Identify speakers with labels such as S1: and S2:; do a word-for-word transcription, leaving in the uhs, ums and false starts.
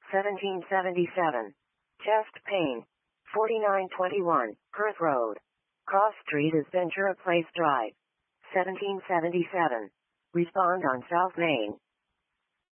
S1: seventeen seventy-seven. Chest pain. forty-nine twenty-one, Perth Road. Cross Street is Ventura Place Drive. seventeen seventy-seven. Respond on South Main.